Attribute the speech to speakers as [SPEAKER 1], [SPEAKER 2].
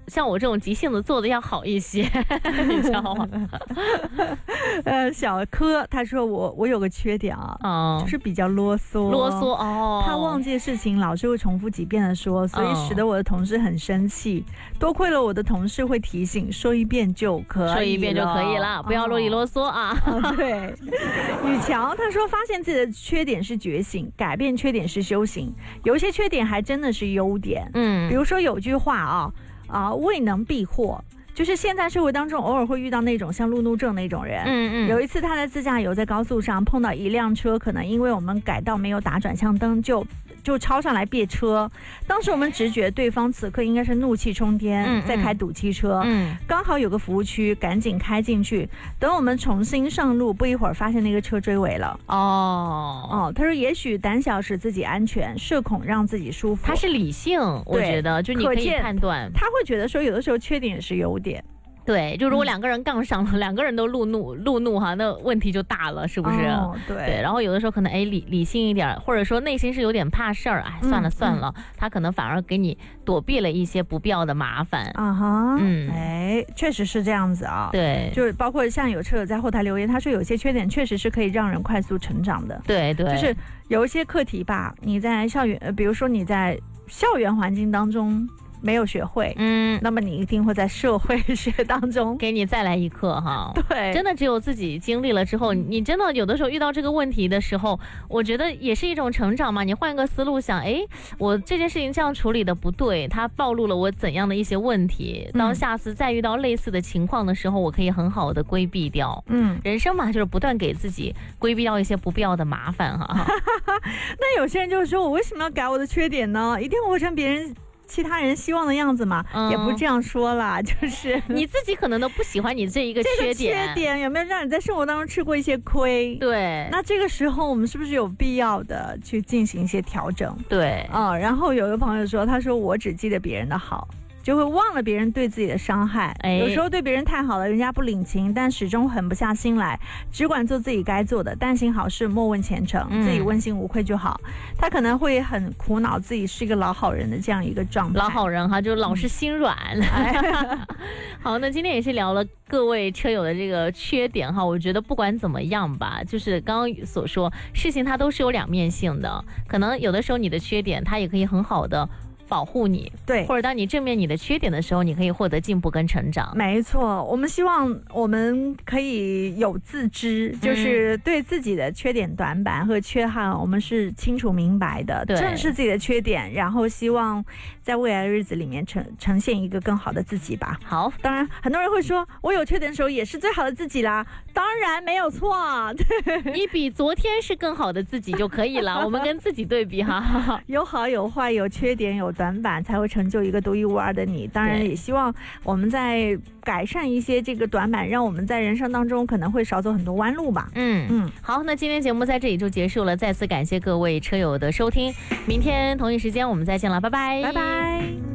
[SPEAKER 1] 像我这种急性子做的要好一些，你知道吗？
[SPEAKER 2] 小柯他说我有个缺点啊，就是比较啰嗦
[SPEAKER 1] 哦。
[SPEAKER 2] 他忘记的事情老是会重复几遍的说，所以使得我的同事很生气。多亏了我的同事会提醒，说一遍就可以了，
[SPEAKER 1] 不要啰里啰嗦啊。
[SPEAKER 2] 对，雨乔他说发现自己的缺点是觉醒，改变缺点是修行。有一些缺点还真的是优点，比如说有句话未能避祸。就是现在社会当中偶尔会遇到那种像路怒症那种人，有一次他在自驾游在高速上碰到一辆车，可能因为我们改道没有打转向灯就超上来别车，当时我们直觉对方此刻应该是怒气冲天，在开堵汽车，刚好有个服务区，赶紧开进去，等我们重新上路，不一会儿发现那个车追尾了。他说也许胆小使自己安全，社恐让自己舒服。
[SPEAKER 1] 他是理性，我觉得就你可以判断，
[SPEAKER 2] 他会觉得说有的时候缺点也是优点。
[SPEAKER 1] 对，就如果两个人杠上了，两个人都路怒哈，那问题就大了，是不是？对。然后有的时候可能理性一点，或者说内心是有点怕事儿，算了，他可能反而给你躲避了一些不必要的麻烦。
[SPEAKER 2] 确实是这样子啊。
[SPEAKER 1] 对，
[SPEAKER 2] 就是包括像有车友在后台留言，他说有些缺点确实是可以让人快速成长的。
[SPEAKER 1] 对，
[SPEAKER 2] 就是有一些课题吧，你在校园，比如说你在校园环境当中没有学会，那么你一定会在社会学当中
[SPEAKER 1] 给你再来一课哈。
[SPEAKER 2] 对，
[SPEAKER 1] 真的只有自己经历了之后，你真的有的时候遇到这个问题的时候，我觉得也是一种成长嘛。你换个思路想，我这件事情这样处理的不对，它暴露了我怎样的一些问题，当下次再遇到类似的情况的时候，我可以很好的规避掉。人生嘛，就是不断给自己规避掉一些不必要的麻烦哈。
[SPEAKER 2] 那有些人就说，我为什么要改我的缺点呢？一定活成其他人希望的样子嘛，也不这样说啦，就是
[SPEAKER 1] 你自己可能都不喜欢你这一个缺点，
[SPEAKER 2] 有没有让你在生活当中吃过一些亏？
[SPEAKER 1] 对，
[SPEAKER 2] 那这个时候我们是不是有必要的去进行一些调整？
[SPEAKER 1] 对，
[SPEAKER 2] 然后有个朋友说，他说我只记得别人的好，就会忘了别人对自己的伤害。有时候对别人太好了，人家不领情，但始终狠不下心来，只管做自己该做的，但行好事，莫问前程，自己问心无愧就好。他可能会很苦恼自己是一个老好人的这样一个状态。
[SPEAKER 1] 老好人哈，就老是心软。好，那今天也是聊了各位车友的这个缺点哈，我觉得不管怎么样吧，就是刚刚所说，事情它都是有两面性的，可能有的时候你的缺点，它也可以很好的保护你，
[SPEAKER 2] 对，
[SPEAKER 1] 或者当你正面你的缺点的时候，你可以获得进步跟成长。
[SPEAKER 2] 没错，我们希望我们可以有自知，就是对自己的缺点、短板和缺憾，我们是清楚明白的，正视自己的缺点，然后希望在未来的日子里面呈现一个更好的自己吧。
[SPEAKER 1] 好，
[SPEAKER 2] 当然很多人会说，我有缺点的时候也是最好的自己啦，当然没有错，对，
[SPEAKER 1] 你比昨天是更好的自己就可以了。我们跟自己对比哈，
[SPEAKER 2] 有好有坏，有缺点有短板，才会成就一个独一无二的你。当然也希望我们在改善一些这个短板，让我们在人生当中可能会少走很多弯路吧。
[SPEAKER 1] 好，那今天节目在这里就结束了，再次感谢各位车友的收听，明天同一时间我们再见了，拜拜，
[SPEAKER 2] 拜拜。